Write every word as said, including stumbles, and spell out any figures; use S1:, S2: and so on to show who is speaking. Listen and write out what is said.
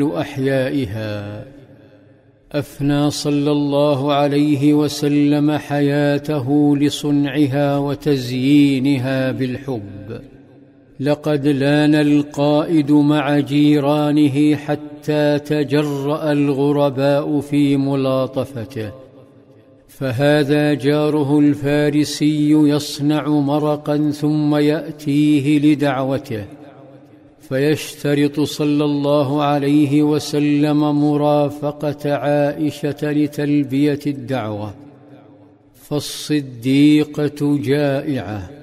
S1: أحيائها. أفنى صلى الله عليه وسلم حياته لصنعها وتزيينها بالحب. لقد لان القائد مع جيرانه حتى تجرأ الغرباء في ملاطفته، فهذا جاره الفارسي يصنع مرقا ثم يأتيه لدعوته، فيشترط صلى الله عليه وسلم مرافقة عائشة لتلبية الدعوة، فالصديقة جائعة